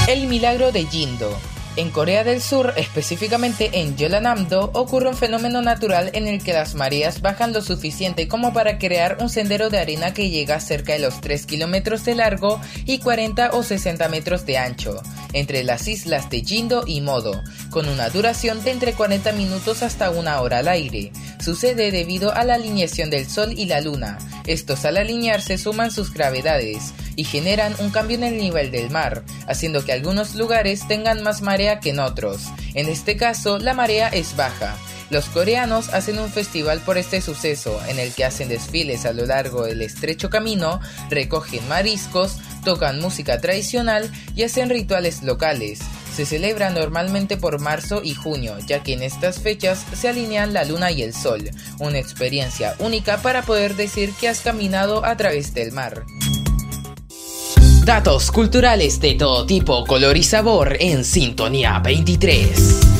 El milagro de Jindo. En Corea del Sur, específicamente en Jeollanam-do, ocurre un fenómeno natural en el que las mareas bajan lo suficiente como para crear un sendero de arena que llega a cerca de los 3 kilómetros de largo y 40 o 60 metros de ancho, entre las islas de Jindo y Modo, con una duración de entre 40 minutos hasta 1 hora al aire. Sucede debido a la alineación del Sol y la Luna. Estos al alinearse suman sus gravedades y generan un cambio en el nivel del mar, haciendo que algunos lugares tengan más marea que en otros. En este caso, la marea es baja. Los coreanos hacen un festival por este suceso, en el que hacen desfiles a lo largo del estrecho camino, recogen mariscos, tocan música tradicional y hacen rituales locales. Se celebra normalmente por marzo y junio, ya que en estas fechas se alinean la luna y el sol, una experiencia única para poder decir que has caminado a través del mar. Datos culturales de todo tipo, color y sabor en Sintonía 23.